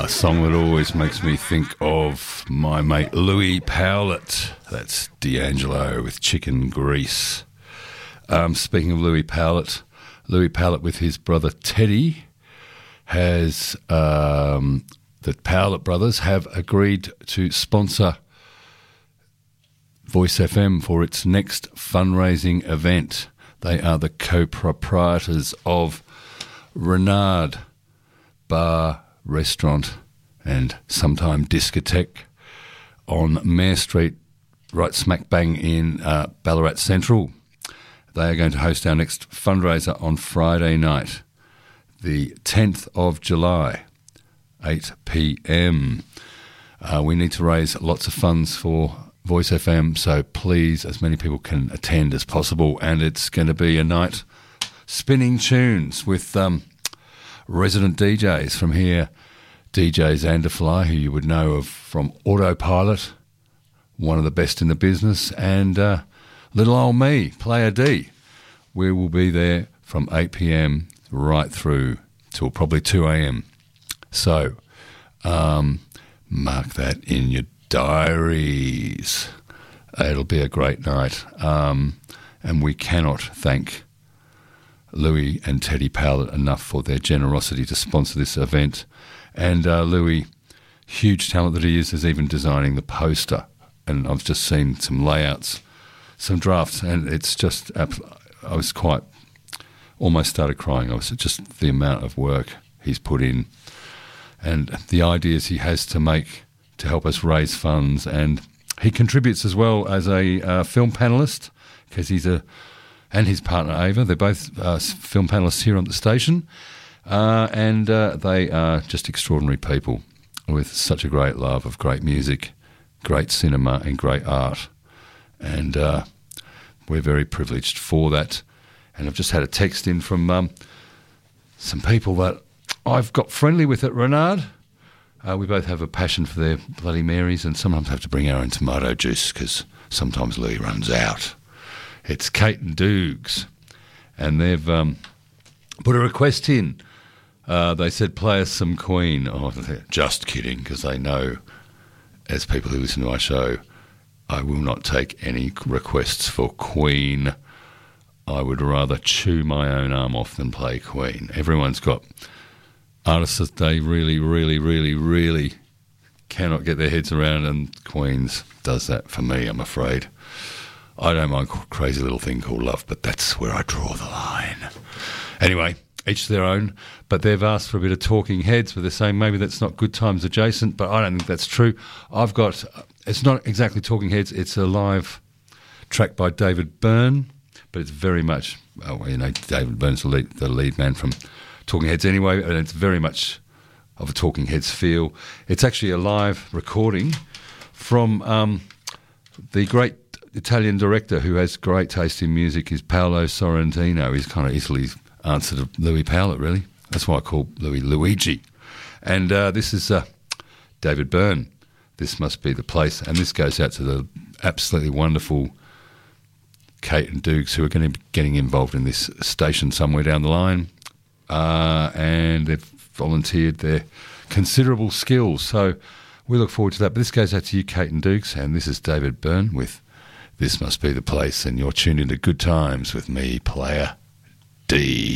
A song that always makes me think of my mate Louis Powlett. That's D'Angelo with Chicken Grease. Speaking of Louis Powlett with his brother Teddy has the Powlett brothers have agreed to sponsor Voice FM for its next fundraising event. They are the co-proprietors of Renard Bar, Restaurant and sometime discotheque on Mare Street, right smack bang in Ballarat Central. They are going to host our next fundraiser on Friday night, the 10th of July, 8 p.m. We need to raise lots of funds for Voice FM, so please, as many people can attend as possible. And it's going to be a night spinning tunes with resident DJs from here. DJ Xanderfly, who you would know of from Autopilot, one of the best in the business, and little old me, Player D. We will be there from 8 p.m. right through till probably 2 a.m. So mark that in your diaries. It'll be a great night. And we cannot thank Louis and Teddy Powlett enough for their generosity to sponsor this event. And Louis, huge talent that he is even designing the poster. And I've just seen some layouts, some drafts, and it's just, I was almost started crying. I was just the amount of work he's put in and the ideas he has to help us raise funds. And he contributes as well as a film panellist, because and his partner Ava, they're both film panellists here on the station. And they are just extraordinary people with such a great love of great music, great cinema and great art. And we're very privileged for that. And I've just had a text in from some people that I've got friendly with at Renard. We both have a passion for their Bloody Marys and sometimes have to bring our own tomato juice because sometimes Louis runs out. It's Kate and Dukes, and they've put a request in. They said, play us some Queen. Oh, just kidding, because they know, as people who listen to our show, I will not take any requests for Queen. I would rather chew my own arm off than play Queen. Everyone's got artists that they really, really, really, really cannot get their heads around, and Queen's does that for me, I'm afraid. I don't mind a crazy little thing called love, but that's where I draw the line. Anyway, each their own, but they've asked for a bit of Talking Heads, but they're saying maybe that's not Good Times adjacent, but I don't think that's true. It's not exactly Talking Heads, it's a live track by David Byrne, but it's very much, David Byrne's the lead man from Talking Heads anyway, and it's very much of a Talking Heads feel. It's actually a live recording from the great Italian director who has great taste in music is Paolo Sorrentino. He's kind of Italy's answer to Louis Powlett, really. That's why I call Louis Luigi. And this is David Byrne. This Must Be the Place. And this goes out to the absolutely wonderful Kate and Dukes, who are going to be getting involved in this station somewhere down the line. And they've volunteered their considerable skills. So we look forward to that. But this goes out to you, Kate and Dukes. And this is David Byrne with This Must Be the Place, and you're tuned into Good Times with me, Player D.